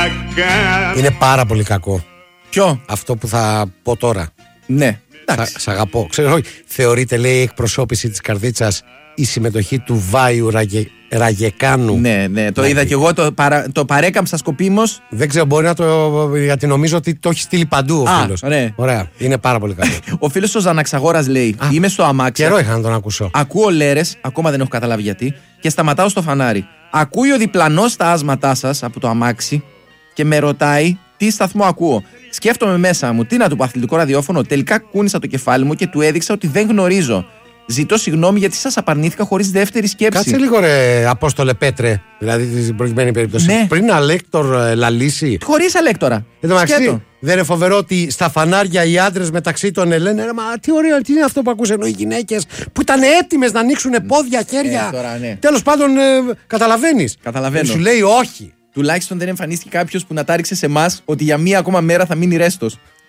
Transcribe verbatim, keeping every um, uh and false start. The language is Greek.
Είναι πάρα πολύ κακό. Ποιο? Αυτό που θα πω τώρα. Ναι. Σ' αγαπώ. Ξέρω, θεωρείται, λέει, η εκπροσώπηση της καρδίτσας η συμμετοχή του Βάιου Ραγε, Ραγεκάνου. Ναι, ναι, το είδα κι εγώ, το, παρα, το παρέκαμψα σκοπίμως. Δεν ξέρω, μπορεί να το. Γιατί νομίζω ότι το έχει στείλει παντού ο φίλος. Ναι. Ωραία, είναι πάρα πολύ καλό. Ο φίλος ο Ζαναξαγόρας λέει: Α, είμαι στο αμάξι. Καιρό είχα να τον ακούσω. Ακούω λέρες, ακόμα δεν έχω καταλάβει γιατί, και σταματάω στο φανάρι. Ακούει ο διπλανός τα άσματά σας από το αμάξι και με ρωτάει τι σταθμό ακούω. Σκέφτομαι μέσα μου, τι να του πω, αθλητικό ραδιόφωνο. Τελικά κούνησα το κεφάλι μου και του έδειξα ότι δεν γνωρίζω. Ζητώ συγγνώμη γιατί σας απαρνήθηκα χωρίς δεύτερη σκέψη. Κάτσε λίγο, ρε Απόστολε Πέτρε, δηλαδή στην προηγουμένη περίπτωση. Ναι. Πριν αλέκτορ ε, λαλήσει. Χωρίς αλέκτορα. Εν τω μεταξύ, δεν είναι φοβερό ότι στα φανάρια οι άντρες μεταξύ των λένε ρε, μα τι ωραίο, τι είναι αυτό που ακούσε, ενώ οι γυναίκες που ήταν έτοιμες να ανοίξουν πόδια, χέρια. Ε, τώρα, ναι. Τέλος πάντων, ε, καταλαβαίνεις. Καταλαβαίνω. Σου λέει όχι. Τουλάχιστον δεν εμφανίστηκε κάποιος που να τάριξε σε εμάς ότι για μία ακόμα μέρα θα μείνει ρέστος.